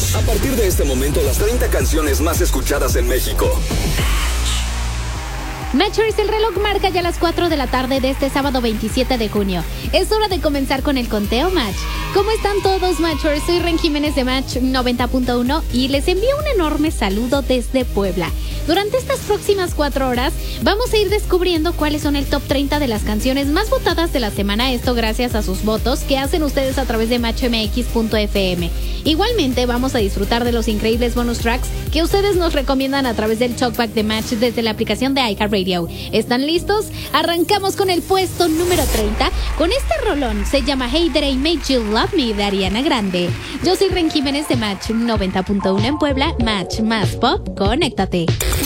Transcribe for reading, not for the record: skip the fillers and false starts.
A partir de este momento, las 30 canciones más escuchadas en México. Matchers, el reloj marca ya las 4 de la tarde de este sábado 27 de junio. Es hora de comenzar con el conteo Match. ¿Cómo están todos, Matchers? Soy Ren Jiménez de Match 90.1 y les envío un enorme saludo desde Puebla. Durante estas próximas 4 horas vamos a ir descubriendo cuáles son el top 30 de las canciones más votadas de la semana. Esto gracias a sus votos que hacen ustedes a través de matchmx.fm. Igualmente vamos a disfrutar de los increíbles bonus tracks que ustedes nos recomiendan a través del Talkback de Match desde la aplicación de iHeartRadio. ¿Están listos? Arrancamos con el puesto número 30 con este rolón. Se llama Hey That I Made You Love Me de Ariana Grande. Yo soy Ren Jiménez de Match 90.1 en Puebla. Match más pop, conéctate.